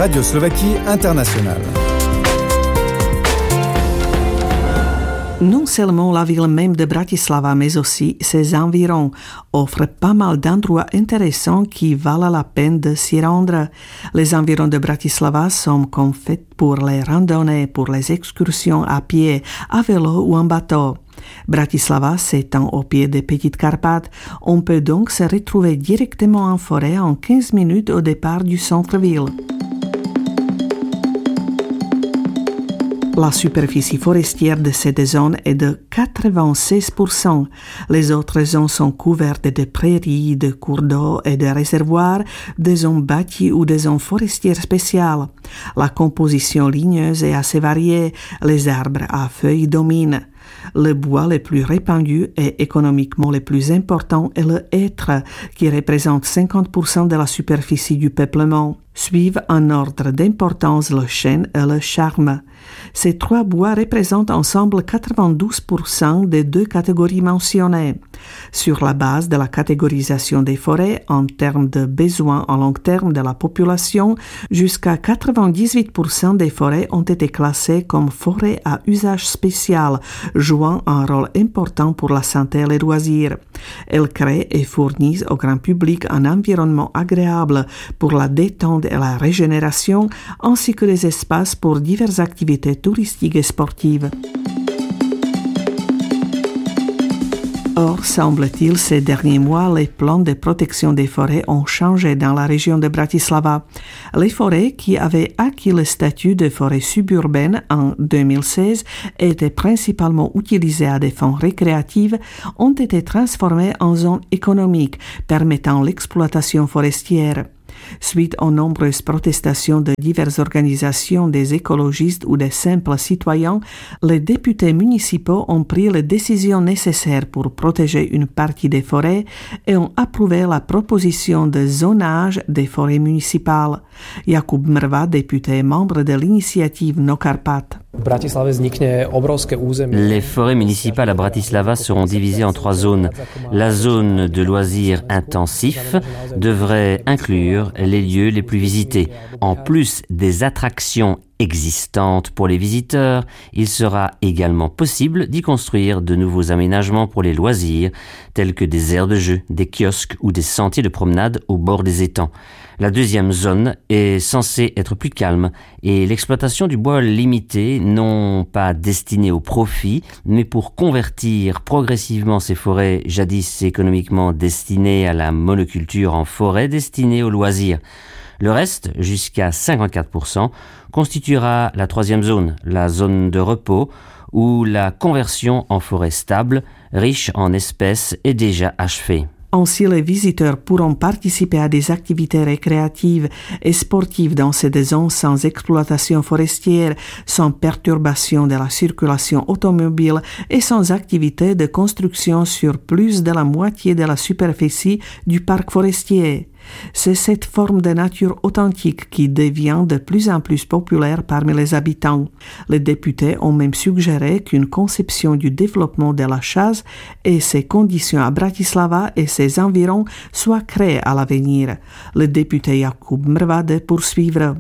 Radio Slovaquie Internationale. Non seulement la ville même de Bratislava, mais aussi ses environs offrent pas mal d'endroits intéressants qui valent la peine de s'y rendre. Les environs de Bratislava sont comme faits pour les randonnées, pour les excursions à pied, à vélo ou en bateau. Bratislava s'étend au pied des Petites Carpates. On peut donc se retrouver directement en forêt en 15 minutes au départ du centre-ville. La superficie forestière de cette zone est de 96%. Les autres zones sont couvertes de prairies, de cours d'eau et de réservoirs, de zones bâties ou de zones forestières spéciales. La composition ligneuse est assez variée. Les arbres à feuilles dominent. Le bois le plus répandu et économiquement le plus important est le hêtre, qui représente 50% de la superficie du peuplement. Suivent en ordre d'importance le chêne et le charme. Ces trois bois représentent ensemble 92% des deux catégories mentionnées. Sur la base de la catégorisation des forêts en termes de besoins à long terme de la population, jusqu'à 98% des forêts ont été classées comme forêts à usage spécial, jouant un rôle important pour la santé et les loisirs. Elles créent et fournissent au grand public un environnement agréable pour la détente et la régénération, ainsi que des espaces pour diverses activités touristiques et sportives. Or, semble-t-il, ces derniers mois, les plans de protection des forêts ont changé dans la région de Bratislava. Les forêts qui avaient acquis le statut de forêt suburbaine en 2016 et étaient principalement utilisées à des fins récréatives ont été transformées en zones économiques permettant l'exploitation forestière. Suite aux nombreuses protestations de diverses organisations des écologistes ou des simples citoyens, les députés municipaux ont pris les décisions nécessaires pour protéger une partie des forêts et ont approuvé la proposition de zonage des forêts municipales. Jakub Mrva, député et membre de l'initiative No Karpat. Les forêts municipales à Bratislava seront divisées en 3 zones. La zone de loisirs intensifs devrait inclure les lieux les plus visités. En plus des attractions existantes pour les visiteurs, il sera également possible d'y construire de nouveaux aménagements pour les loisirs, tels que des aires de jeu, des kiosques ou des sentiers de promenade au bord des étangs. La deuxième zone est censée être plus calme et l'exploitation du bois limitée, non pas destinée au profit, mais pour convertir progressivement ces forêts jadis économiquement destinées à la monoculture en forêts destinées aux loisirs. Le reste, jusqu'à 54%, constituera la troisième zone, la zone de repos, où la conversion en forêt stable, riche en espèces, est déjà achevée. Ainsi, les visiteurs pourront participer à des activités récréatives et sportives dans ces zones sans exploitation forestière, sans perturbation de la circulation automobile et sans activité de construction sur plus de la moitié de la superficie du parc forestier. C'est cette forme de nature authentique qui devient de plus en plus populaire parmi les habitants. Les députés ont même suggéré qu'une conception du développement de la chasse et ses conditions à Bratislava et ses environs soit créée à l'avenir. Le député Jakub Mrva de poursuivre.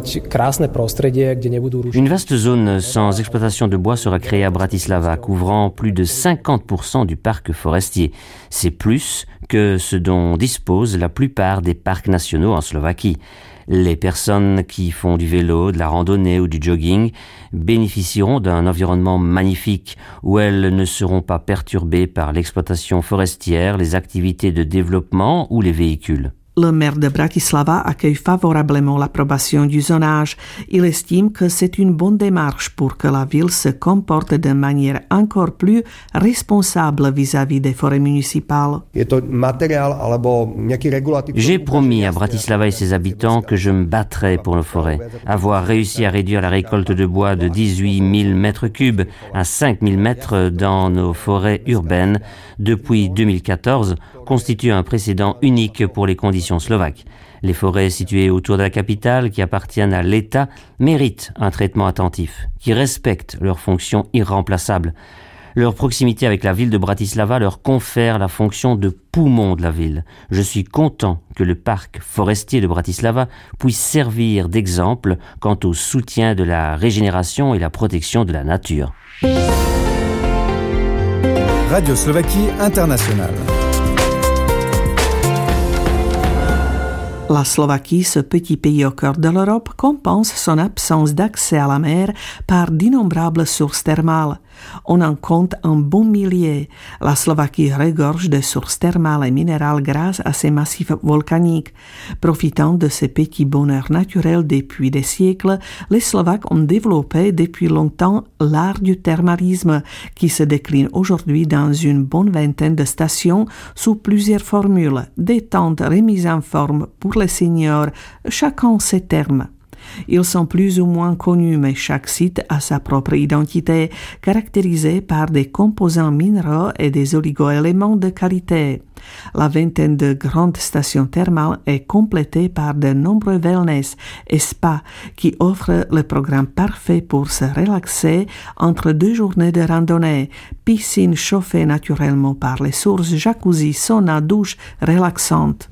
Une vaste zone sans exploitation de bois sera créée à Bratislava, couvrant plus de 50% du parc forestier. C'est plus que ce dont disposent la plupart des parcs nationaux en Slovaquie. Les personnes qui font du vélo, de la randonnée ou du jogging bénéficieront d'un environnement magnifique où elles ne seront pas perturbées par l'exploitation forestière, les activités de développement ou les véhicules. Le maire de Bratislava accueille favorablement l'approbation du zonage. Il estime que c'est une bonne démarche pour que la ville se comporte de manière encore plus responsable vis-à-vis des forêts municipales. J'ai promis à Bratislava et ses habitants que je me battrai pour nos forêts. Avoir réussi à réduire la récolte de bois de 18 000 mètres cubes à 5 000 mètres dans nos forêts urbaines depuis 2014 constitue un précédent unique pour les conditions slovaques. Les forêts situées autour de la capitale, qui appartiennent à l'État, méritent un traitement attentif, qui respecte leurs fonctions irremplaçables. Leur proximité avec la ville de Bratislava leur confère la fonction de poumon de la ville. Je suis content que le parc forestier de Bratislava puisse servir d'exemple quant au soutien de la régénération et la protection de la nature. Radio Slovaquie Internationale. La Slovaquie, ce petit pays au cœur de l'Europe, compense son absence d'accès à la mer par d'innombrables sources thermales. On en compte un bon millier. La Slovaquie regorge de sources thermales et minérales grâce à ses massifs volcaniques. Profitant de ces petits bonheurs naturels depuis des siècles, les Slovaques ont développé depuis longtemps l'art du thermalisme, qui se décline aujourd'hui dans une bonne vingtaine de stations sous plusieurs formules, détente, remise en forme pour les seniors, chacun ses termes. Ils sont plus ou moins connus, mais chaque site a sa propre identité, caractérisée par des composants minéraux et des oligoéléments de qualité. La vingtaine de grandes stations thermales est complétée par de nombreux wellness et spas qui offrent le programme parfait pour se relaxer entre 2 journées de randonnée. Piscine chauffée naturellement par les sources, jacuzzi, sauna, douche relaxante.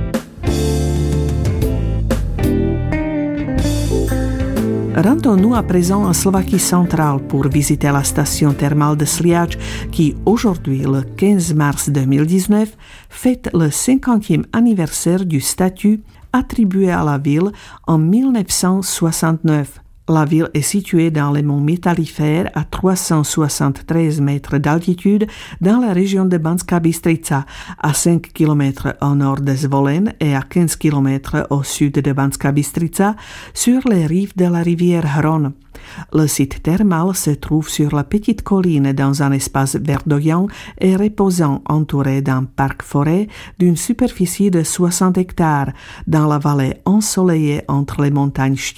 Rendons-nous à présent en Slovaquie centrale pour visiter la station thermale de Sliač qui, aujourd'hui, le 15 mars 2019, fête le 50e anniversaire du statut attribué à la ville en 1969. La ville est située dans les monts Métallifères à 373 mètres d'altitude dans la région de Banská Bystrica, à 5 km au nord de Zvolen et à 15 km au sud de Banská Bystrica, sur les rives de la rivière Hron. Le site thermal se trouve sur la petite colline dans un espace verdoyant et reposant entouré d'un parc-forêt d'une superficie de 60 hectares dans la vallée ensoleillée entre les montagnes